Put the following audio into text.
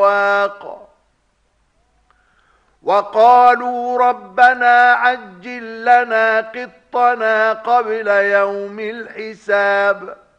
وقالوا ربنا عجل لنا قطنا قبل يوم الحساب